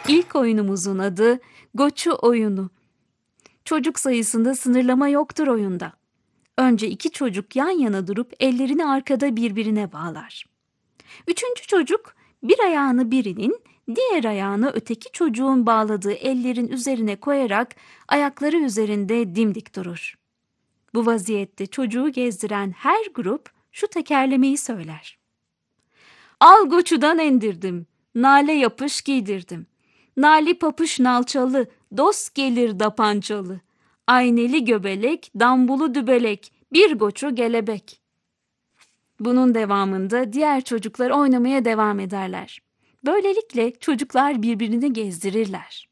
İlk oyunumuzun adı Goçu oyunu. Çocuk sayısında sınırlama yoktur oyunda. Önce iki çocuk yan yana durup ellerini arkada birbirine bağlar. Üçüncü çocuk bir ayağını birinin, diğer ayağını öteki çocuğun bağladığı ellerin üzerine koyarak ayakları üzerinde dimdik durur. Bu vaziyette çocuğu gezdiren her grup şu tekerlemeyi söyler. Al goçudan endirdim, nale yapış giydirdim. Nali papış nalçalı, dost gelir dapançalı. Ayneli göbelek, dambulu dübelek, bir goçu gelebek. Bunun devamında diğer çocuklar oynamaya devam ederler. Böylelikle çocuklar birbirini gezdirirler.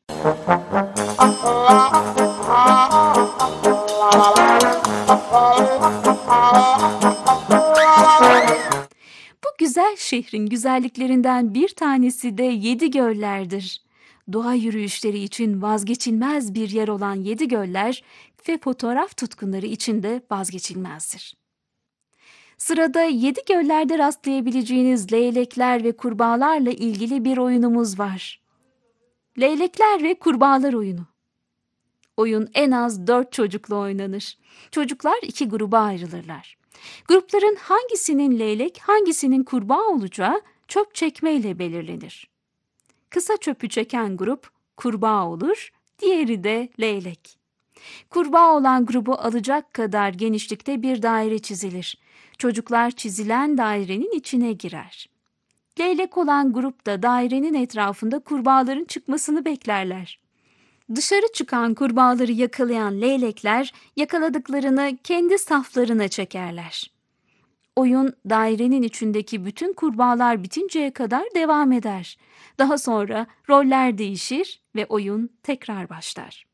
Bu güzel şehrin güzelliklerinden bir tanesi de Yedigöller'dir. Doğa yürüyüşleri için vazgeçilmez bir yer olan Yedigöller ve fotoğraf tutkunları için de vazgeçilmezdir. Sırada Yedigöller'de rastlayabileceğiniz leylekler ve kurbağalarla ilgili bir oyunumuz var. Leylekler ve kurbağalar oyunu. Oyun en az 4 çocukla oynanır. Çocuklar iki gruba ayrılırlar. Grupların hangisinin leylek, hangisinin kurbağa olacağı çöp çekmeyle belirlenir. Kısa çöpü çeken grup kurbağa olur, diğeri de leylek. Kurbağa olan grubu alacak kadar genişlikte bir daire çizilir. Çocuklar çizilen dairenin içine girer. Leylek olan grup da dairenin etrafında kurbağaların çıkmasını beklerler. Dışarı çıkan kurbağaları yakalayan leylekler yakaladıklarını kendi saflarına çekerler. Oyun dairenin içindeki bütün kurbağalar bitinceye kadar devam eder. Daha sonra roller değişir ve oyun tekrar başlar.